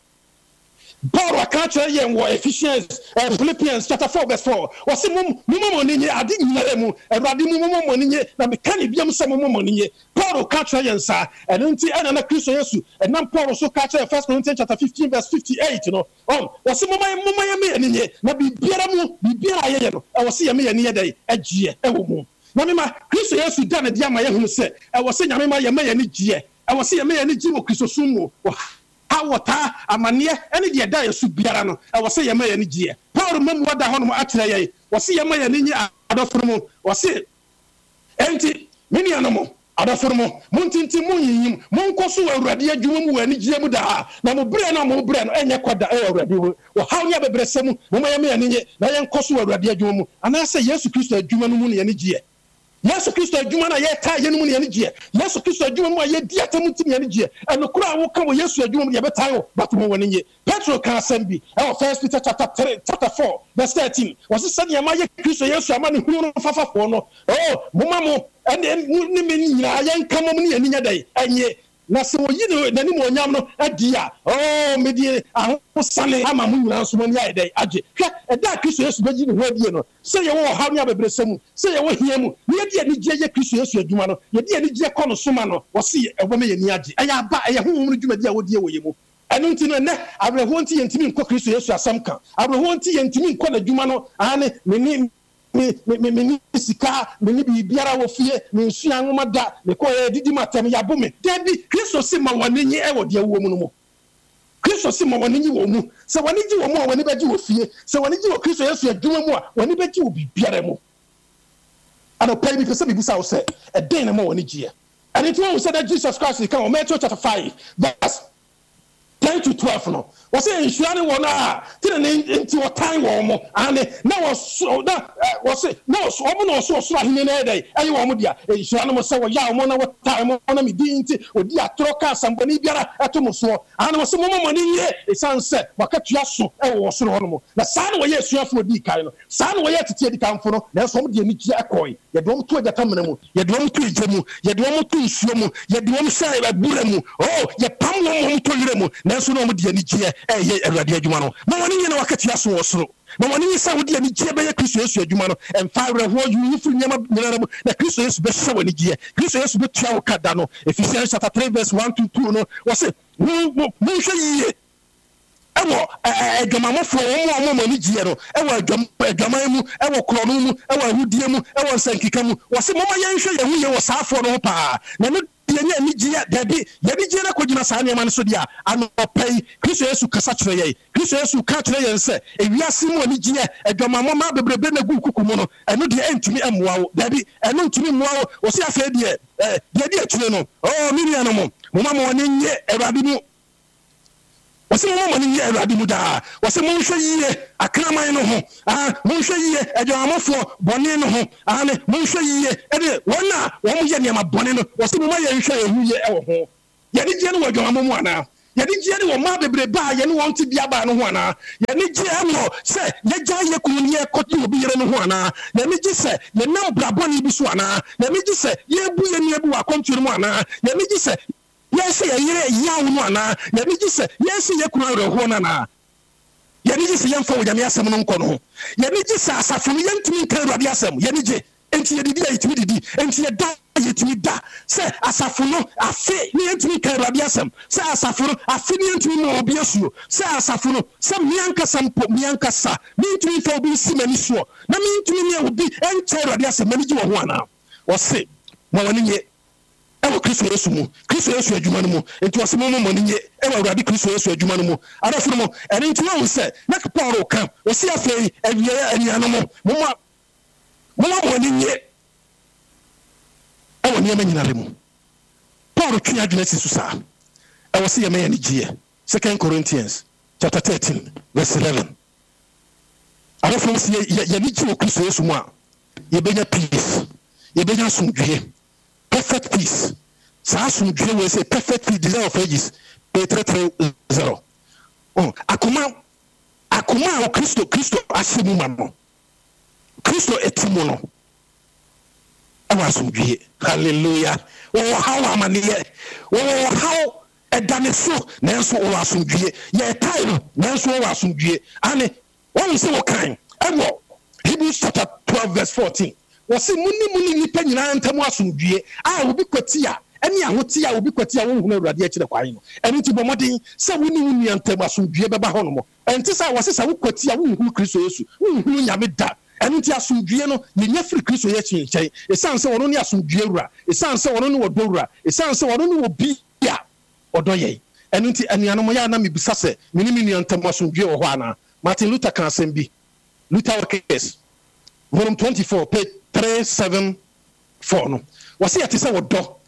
Paul akacha ye wo Ephesians uh, Philippians chapter four verse four wose mum mum monye ade nyare mu Awurade mum mum monye na me kan biam se mum monye Paul akacha ye nsa eno nti ana na Kristo Yesu enam Paul so kacha First Corinthians chapter fifteen verse fifty-eight no um wose mum mum ye me enye na bibiara mu bibiara ye ye no e wose ye me ye ne dai agie e wo mu na me ma Kristo Yesu da na dia ma ye hunu se e wose nyame ma ye me ye ne gie e wose ye me ye ne gie wo Kristo sumu Awota amane ene de da yesu biara no e wo se ye ma ye ne gie Paul mamu wada ho no akyere ye wo se ye ma ye ne nyi adoforo mu wo se enti mini anomo Adaformo muntinti munyim munkoso awurade adwuma mu wani giemu da na mo bre na mo bre no enye kwada e awurade wo hawo nya bebresem mo mayame yenye na yenkoso awurade adwuma mu anase Yesu Kristo adwuma no mu ne yene gie Yesu Kristo adwuma na ye ta yene mu ne yene gie Yesu Kristo adwuma mu ye di atamutim yene gie eno kura wo ka wo Yesu adwuma mu ye betan wo batomo woni nye Petro kan sembi e First Peter chapter three chapter four verse thirteen was said ye ma ye Kristo Yesu ama ne hunu no fafafo no oh moma mo and ni me nyina yan kamom ne ani nyadai enye na se oyi ne mo nyam no adia oh me die ahosane ama mu nyina so ni ayedai age hwe eda Kristo Yesu beji ne ho adie no se ye wo ha ne abebresem se ye wo hia mu ne ye die ni gie ye Kristo Yesu adwuma no ye die ni gie kɔ no soma no wo se ebo me ye ni age eya ba eye honhom no dwuma die a wo die wo ye mu enu nti no ne abreho nti ye ntimi nkɔ Kristo Yesu asam ka abreho nti ye ntimi nkɔ na dwuma no ane me ni me me me sika me ni bibiara wo fie me nsua nwoma da me ko e didi matem ya bo me dabi Kristo se ma woni nyi e wo de wo mu no mo Kristo se ma woni nyi wo mu se woni gi wo mu a woni beji wo fie se woni gi wo Kristo Yesu adwuma mu a woni beji wo bibiara mu ana pay bi pese bibusa wo se e den na ma woni gi e and it was said that Jesus Christ come on Matthew chapter five verse ten to twelve no was say insurance one ah tin nti what time wo mo ane na was na was say no so mo no so so ahine na dey ayi wo mo dia insurance mo say wo ya mo na what time mo na me di nti odi atroka sambani biara eto mo so ane wo say mo mo ni ye e san say wakatua so e wo so no mo na sa na wo ye suafo odi kai no sa na wo ye tete edi kanfo no na so mo de ni gie ekoi ye do mo to agata mena mu ye do mo to ije mu ye do mo to nsuo mu ye do mo say ba bure mu oh ye pam mo mo to yire mu na so no mo de ni gie e ye awurade adwuma no ma woni nyina wakatua so wo soro ma woni nyisa wo de ni gie be ye Kristo Yesu adwuma no emfa awre ho yu firi nyama nyina mu na Kristo Yesu be hye woni gie Kristo Yesu be tua wo kada no Ephesians chapter three verse one to two no wo se mo mo hwe yie ewo adwamamofo wo mo mo ni gie no ewo adwam adwaman mu ewo krono mu ewo ahudie mu ewo sankika mu wo se mo ma ye hwe ye hu ye wo saafo no pa na no yenye ni gie dabi ye bi gie na ko gina saa ne ma no so dia anopai Kristo Yesu kasa kire ye Kristo Yesu ka kire ye nse ewiase mu ni gie adwamamo ma bebrebe na gu kuku no eno de entumi amoa wo dabi eno ntumi moa wo wo se afa de eh de de akire no oh mi nua no mo mo ma mo ni nye Awurade mu wase mo mo ni ye Awurade mu da wase mo hwe yie akraman no ho ah mo hwe yie adwamafo bone no ho ah ne mo hwe yie e de wona wo mo ye niam bone no wase mo ma ye hwe ye hu ye e wo ho ye ni je no wadwamamo mu ana ye ni je ni wo ma bebre ba ye ni won ti bia ba no ho ana ye ni je no se ye ja ye kunu ni e koti obi yere no ho ana ye ni je se ye nam braboni bi so ana ye ni je se ye bu ye ni ebu akontu mu ana ye ni je se yes ye yere yawo no ana ye ni je se yes ye kunu awre ho na na ye ni je se yemfa wo jame asem no nko no ye ni je se asafo no yentimi nka Awurade asem ye ni je enti ye didi ayitimi didi enti ye da yetimi da se asafo no afi ni yentimi nka Awurade asem se asafo no afi ni yentimi mo obi asuo se asafo no se mianka sampo mianka sa mi yentimi fa obi simani suo na mi yentimi ne obi enka Awurade asem mani ji wo ho ana wo se mo woni ye ewo Kristo Yesu mu Kristo Yesu adwuma no mu enti wo se mo mo ni nye ewo Awurade Kristo Yesu adwuma no mu adafo mo ene enti wo se na Paul kan wo se afei awie aniano mo mo mo mo ni nye ewo ni nyina le mu Paul twi adwuma si susa ewo se ye me ni gie Second Corinthians chapter thirteen verse eleven adafo mo se ye ni gie wo Kristo Yesu mu a ye benya peace ye benya sumdwe perfect peace. Ça son Dieu we say perfect peace desire of ages. Peter three zero. Oh, akoma akoma o Kristo Kristo asimu mamo. Kristo etimo no. Awa so dwie. Hallelujah. Oh how amaniye. Oh how edane so na so o asomdwie. Ye time na so o asomdwie. Ane won se wo kan. Ewo Hebrews chapter twelve verse fourteen. Wose muni muni nipa nyina ntamu asomdwie a obi kwati a ene ahoti a obi kwati a wonhunu Awurade akire kwan no ene nti bomodin se woni woni ntamu asomdwie beba ho no mo enti sa wose sa wokwati a wonhunu Kristo Yesu wonhunu nyame da ene nti asomdwie no nyenya firi Kristo Yesu nkyɛn esan se wono ne asomdwie wura esan se wono ne wodowura esan se wono ne obi a odoye ene nti anuanom ya na mebisa se mini mini ntamu asomdwie wo ho ana Martin Luther kan asɛm bi Luther case volume twenty-four page three seven four no wase yate se wodo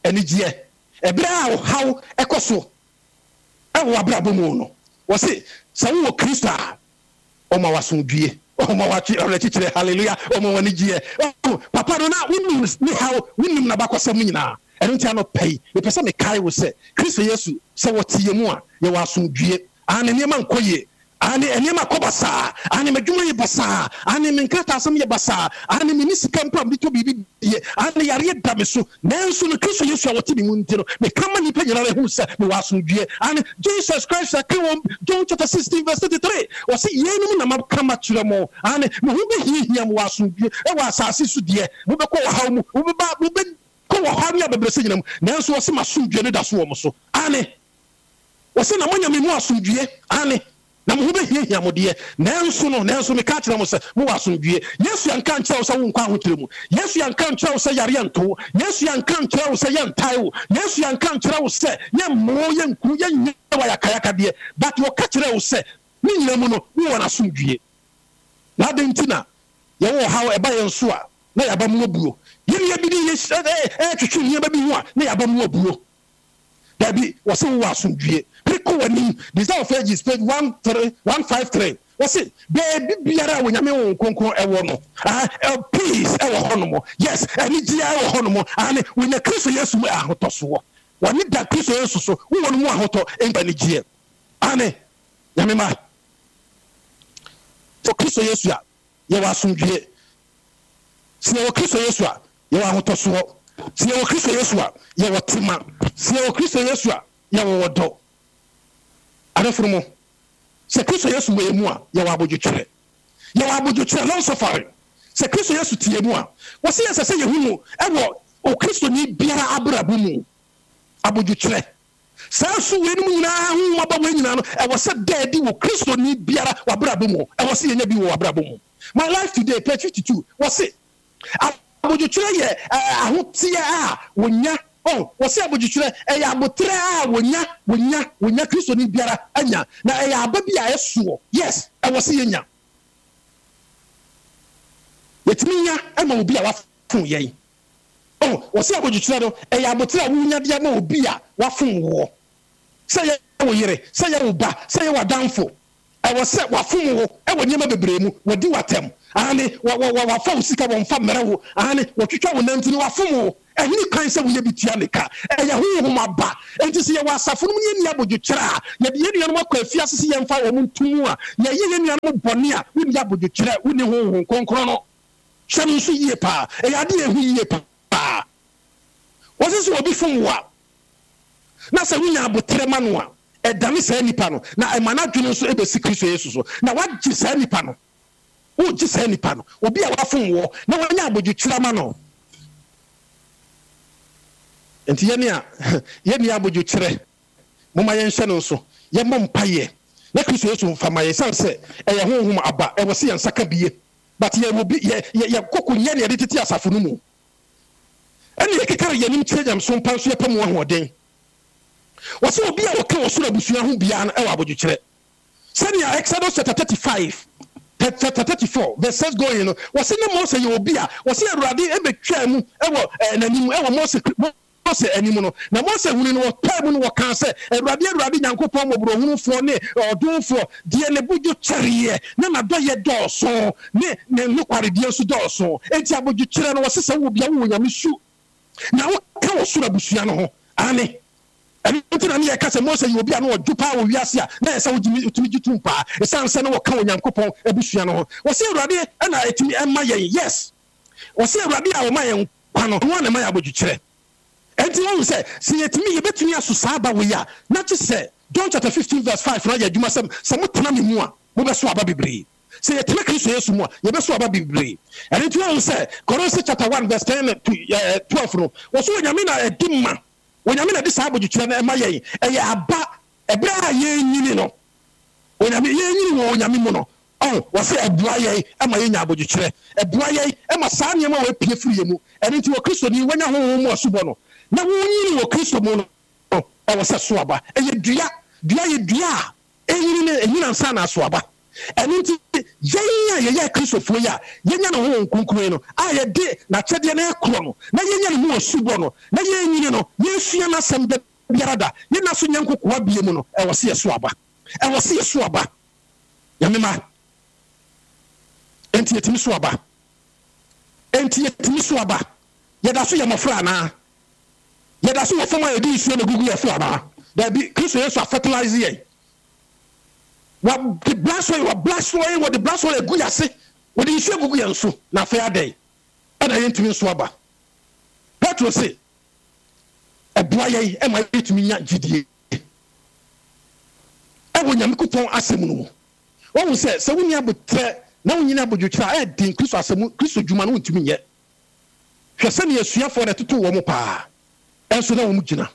enigye ebra how ekoso e wo abrabo mu no wo se sa wo Kristo a o ma wasundue o ma wachi o lekire hallelujah o ma wanigye papa no na wonim ni how wonim na bakosam nyina eno ntia no pay e pese me kai wo se Kristo Yesu se wo tie mu a ye wasundue ane ne ma nkoye ane enema kobasa ane medwuma ye basa ane menkata asem ye basa ane minisika mpam bi to bibi ye ane yare da me so nanso no Kristo Yesu a wote bi mu ntino me kama ni pa nyina hu se me wasundue ane Jesus Christ come John chapter sixteen verse thirty-three o se yenum na makama kire mo ane me hu be hihia mo wasundue e wa asase su de mo be ko wa haw mu mo be ba mo be ko wa haw ya bebrese nyina mu nanso o se masundue ne da so wo mo so ane o se na monya me mu asundue ane na mo be hia modie nanso no nanso me ka kire mo se mo wasundue Yesu yanka nkire wo se wo nkwa ahotire mu Yesu yanka nkire wo se yare anto Yesu yanka nkire wo se yantai wo Yesu yanka nkire wo se yemmo yenku yenyewa yakayaka de but wo ka kire wo se ni nyina mu no wo wona asundue na dentina ye wo hawo eba yenso a na yaba mu obuo yiri ya bidi ye eh twetwe ni ba bi ho a na yaba mu obuo dabi wo se wo asundue Pico wani Desire of Ages page one five three. What's it? Baby biara wo nyame wo konkon ewo no. Ah peace ewo honomo. Yes, ani dia ewo honomo. Ani wo nya Kristo Yesu mu ahotoso. Wani da Kristo Yesu so wo wonu mu ahoto enba ni gie. Ani nyame ma. So Kristo Yesu a ye wa asundue. Si wo Kristo Yesu a ye wa ahotoso. Si wo Kristo Yesu a ye wa tima. Si wo Kristo Yesu a ye wa wodo. Adefrumo se Kristo Yesu we mu a ye wa abodwetwere ye wa abodwetwere long suffering se Kristo Yesu tie mu a wo se yesa se ye hunu e wo o Kristo ni biara abrabo mu abodwetwere sa so we ni nyina hu aba we nyina no e wo se daddy wo Kristo ni biara wa abrabo mu e wo se ye nya bi wo abrabo mu. My life today page fifty-two wo se abodwetwere ye ahotie a wonya oh wose abodwetwere e ya abotre a wonya wonya wonya Kristo ni biara anya na e ya ababi a yeso yes e wose yenya yetiminya e ma obi a wafun yen oh wose abodwetwere no e ya abotre a wonya dia ma obi a wafun wo se ye wo yire se ye wo ba se ye wadanfo e wose wafun wo e wonyema bebremu wodi watem ane wa wa wa fa usika wo mfa merewo ane wotwetwa wo nantini wafun wo ehini kan se wo ye bitua neka e ya hu homa ba enti se ye wasafo no ye ni abodwetwere a ye de ye nuanom akwa afia sese ye mfa wo muntumu a ye ye ye nuanom bone a wo ni abodwetwere wo ni hu hu konkron no hwanu so yie pa e ya de ehu yie pa wo se so obi fun wo a na se wo nya abotre ma no a e dane sa nipa no na e mana dwene so e be Kristo Yesu so na wagye sa nipa no wo gye sa nipa no obi a wafun wo na wanya abodwetwere ma no enti ye ne a ye ne abodwetwere moma ye nhye no so ye mom paye na Kristo Yesu mfama ye sanse e ye honhom aba e wo se ye nsaka biye but ye obi ye ye kokunye ne de tete asafo no mu ene ye kekare ye nim kyerejam so mpa so ye pam wo hoden wo se obi a wo ka wo so abusua ho bia na e wo abodwetwere senia Exodus chapter thirty-five thirty-four verses going no wo se ne Moses ye obi a wo se Awurade e betwa mu e wo nanim e wo Moses Mose animo no na Mose hunu no tabu no kan se Awurade Awurade Nyankopɔn mobro hunu fo ne odunfo de ne budwo kyereye na na do ye dɔɔso ne ne nokware die so dɔɔso enti abodwo kyere no wɔsesa wo bia wo nyame su na wo ka wo sura busua no ho ane enti na ne ye ka se Mose ye obi a no odwo wo wiase a na yesa wo gimi utumi gitum pa esan se no wo ka wo Nyankopɔn abusua no ho wɔse Awurade na etumi emma ye yes wɔse Awurade a wo ma ye kwa no wo na ma ye abodwo kyere enti won say se yetimi ye betumi aso saaba we ya na che say John chapter fifteen verse five na ya dwuma sam se motena me mu a mo beso aba bebre se yetimi Kristo Yesu mu a ye beso aba bebre enti won say Colossians chapter one verse ten to twelve no wo so nyame na edimma wo nyame na de saaba dwetwere na ema ye eye aba ebra ye nyini no wo nyame ye nyini wo nyame mu no oh wo say ebua ye ema ye nya abodwetwere ebua ye ema saa nyema wo pie firi ye mu enti wo Kristo ni wanya ho mu asubo no na wonyini wo Kristo mu no e wo se so aba e ye dua dua ye dua e yini ne enyina nsa na so aba ɛno nti yɛn a yɛyɛ kristofo yi a yɛnya no ho nkunkun no a yɛde na kyɛdeɛ na ɛkorɔ no na yɛnya no mu osubɔ no na yɛnyini no yɛsua no asɛm da biara da yɛna so nya nkokoa bie mu no ɛwɔ se yɛso aba ɛwɔ se yɛso aba yɛmema enti yɛtumi so aba enti yɛtumi so aba yɛda so yɛ mmɔfra anaa yɛda so wɔ fam a yɛde nsuo no gugu yɛfo anaa dabi kristo yesu a fertilize yɛn wa the blast oil wa blast oil wa the blast oil egu yase wa the nsuo gugu yɛn so na afei adɛn ɛna yɛntumi nso aba petro se ɛboa yɛn ɛma yɛtumi nya gyidie ɛwɔ nyamekopɔn asɛm no mu wɔn sɛ sɛ wonya abotrɛ na wonyina abodwokyerɛ a ɛden kristo asɛm kristo dwuma no wontumi nyɛ hwɛ sɛ ne asuafoɔ na ɛtoto wɔ mo paa ɛnso na wɔn gyina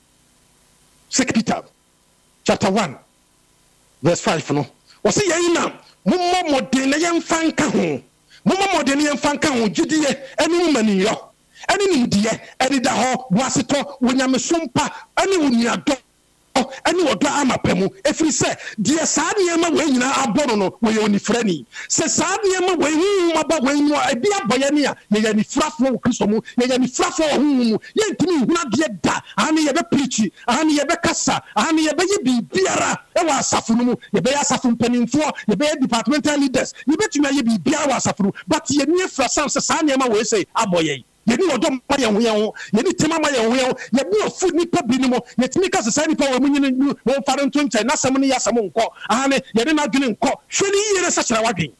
Second Peter chapter one verse five no wɔsi yɛn na mommɔ mmɔden na yɛmfa nka ho mommɔ mmɔden na yɛmfa nka ho gyidie ɛne mmaniyɔ ɛne nimdeɛ ɛne da hɔ boasetɔ wonyamesompa ɛne wonnuadɔ ɛne wɔdɔ ama pɛ mu ɛfiri sɛ deɛ saa nneɛma wɔ nyinaa abɔ no no wɔyɛ onifrani sɛ saa nneɛma wɔ huhum aba wɔ mu a ebi abɔ yɛ ne a yɛyɛ nifrafoɔ wɔ kristo mu yɛyɛ nifrafoɔ wɔ huhum mu yɛntumi nhunu adeɛ da ahane yɛbɛ preachi ahane yɛbɛ kasa ahane yɛbɛyɛ biribiara ɛwɔ asafo no mu yɛbɛyɛ asafo mpanimfoɔ yɛbɛyɛ departmental leaders yɛbɛtumi ayɛ biribiara wɔ asafo no but yɛni efra sam sɛ saa nneɛma wɔ ɛsɛ abɔ yɛn yɛni wɔdɔ ma yɛn ho yɛn ho yɛni tema ma yɛn ho yɛn ho yɛbi ofu nipa bi ni mo yɛtumi ka sɛ saa nipa wɔ mu nyine wɔn fare nto nkyɛn n'asɛm no yɛ asɛm nkɔ ahane yɛde n'adwene nkɔ hwɛ ne yie sɛ kyerɛ wadwen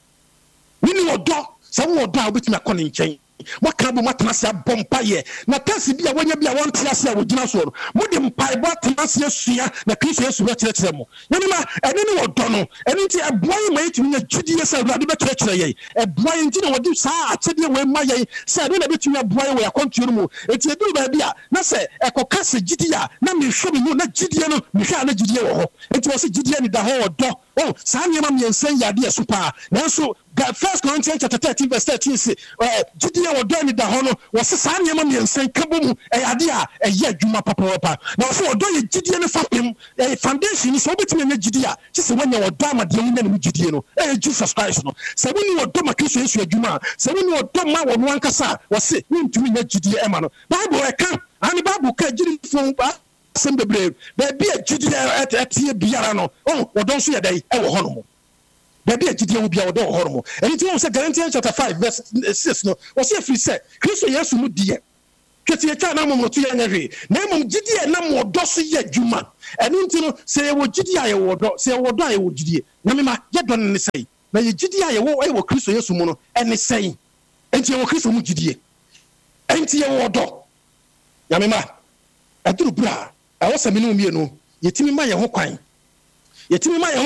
yɛni wɔdɔ sɛ wɔdɔ a wobɛtumi akɔ ne nkyɛn waka bo matena se abɔ mpaeɛ na tase bi a wɔnya bi a wɔnte ase a wɔgyina so no mode mpaebɔ atena se asua na kristo yesu bɛkyerɛkyerɛ mo yɛnema ɛne ne wɔdɔ no ɛno nti ɛboa yɛ ma yɛtumi nya gyidie sɛ awurade bɛkyerɛkyerɛ yɛn ɛboa yɛ nti na wɔde saa akyɛdeɛ wɔ ma yɛn sɛ ɛno na bɛtumi aboa yɛ wɔ akɔntuo no mu enti ɛduru baabi a na sɛ ɛkɔka sɛ gyidie a na mehwɛ me mu na gyidie no mehwɛ a na gyidie wɔ hɔ enti wɔ sɛ gyidie ne da hɔ wɔdɔ oh saa nneɛma mmiɛnsa yɛ adeɛ so paa nanso First Corinthians chapter thirteen verse thirteen say gyidie a wɔdɔ ne da hɔ no wɔse saa nneɛma mmiɛnsa ka bɔ mu ɛyɛ adeɛ a ɛyɛ adwuma papaapa na wɔse wɔdɔ yɛ gyidie no fapem ɛyɛ foundation sɛ wobɛtumi anya gyidie a kye sɛ woanya wɔdɔ amadeɛ wonya ne mu gyidie no ɛyɛ Jesus Christ no sɛ wone wɔdɔ ma Kristo Yesu adwuma a sɛ wone wɔdɔ ma wɔno ankasa a wɔse wontumi nya gyidie ɛma no Bible ɛka ane Bible ka gyidiefoɔ asɛm bebree baabi a gyidie ɛteɛ biara no wɔdɔ nso yɛ dɛn ɛwɔ hɔ no mo baabi a gyidie wo bia wɔdɔ wɔ hɔ no mo ɛno nti wɔn sɛ Galatians chapter five verse six no wɔse afiri sɛ Kristo Yesu mu deɛ twɛti yɛtwa na mmom no to yɛnyɛ hwee na mmom gyidie nam wɔdɔ so yɛ adwuma ɛno nti no sɛ yɛwɔ gyidie a yɛwɔ dɔ sɛ yɛwɔ dɔ a yɛwɔ gyidie na mema yɛdɔ no ne sɛn na yɛ gyidie a yɛwɔ ɛwɔ Kristo Yesu mu no ɛne sɛn enti yɛwɔ Kristo mu gyidie enti yɛwɔ dɔ ya mema ɛduru bra ɛwɔ sɛ me ne wo mmienu yɛtumi ma yɛn ho kwan yɛtumi ma yɛn